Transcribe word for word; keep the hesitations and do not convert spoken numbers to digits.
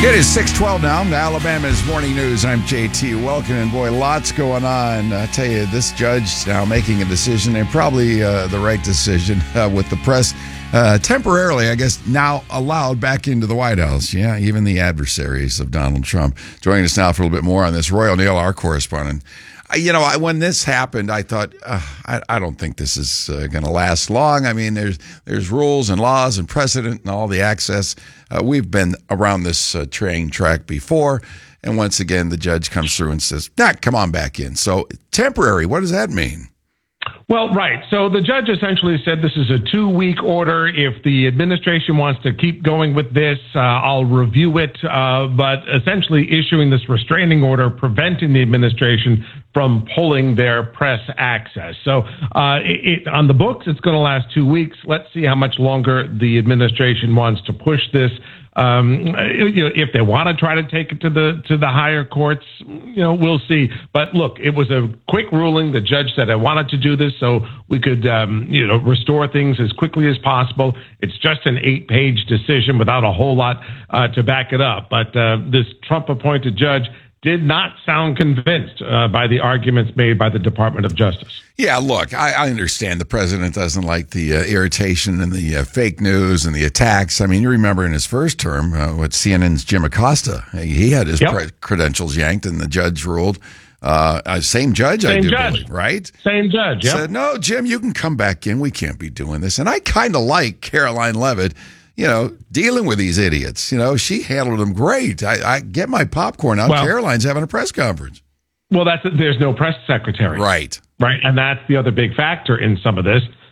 It is six twelve now. Alabama's Morning News. I'm J T. Welcome, and boy, lots going on. I tell you, this judge now making a decision, and probably uh, the right decision, uh, with the press uh, temporarily, I guess, now allowed back into the White House. Yeah, even the adversaries of Donald Trump. Joining us now for a little bit more on this, Roy O'Neill, our correspondent. You know, I, when this happened, I thought, uh, I, I don't think this is uh, going to last long. I mean, there's there's rules and laws and precedent and all the access. Uh, we've been around this uh, train track before. And once again, the judge comes through and says, nah, come on back in. So temporary, what does that mean? Well, right. So the judge essentially said this is a two-week order. If the administration wants to keep going with this, uh, I'll review it. Uh, but essentially issuing this restraining order, preventing the administration from pulling their press access. So uh, it, it, on the books, it's going to last two weeks. Let's see how much longer the administration wants to push this. Um, you know, if they want to try to take it to the to the higher courts, you know, we'll see. But look, it was a quick ruling. The judge said, I wanted to do this so we could, um, you know, restore things as quickly as possible. It's just an eight-page decision without a whole lot uh, to back it up. But uh, this Trump-appointed judge did not sound convinced uh, by the arguments made by the Department of Justice. Yeah, look, I, I understand the president doesn't like the uh, irritation and the uh, fake news and the attacks. I mean, you remember in his first term uh, with C N N's Jim Acosta, he had his Yep. pre- credentials yanked, and the judge ruled, uh, uh, same judge, Same I do judge. believe, right? Same judge, yeah. Said, no, Jim, you can come back in. We can't be doing this. And I kind of like Caroline Leavitt, you know, dealing with these idiots. You know, she handled them great. I, I get my popcorn out. Well, Caroline's having a press conference. Well, that's there's no press secretary. Right. Right. And that's the other big factor in some of this.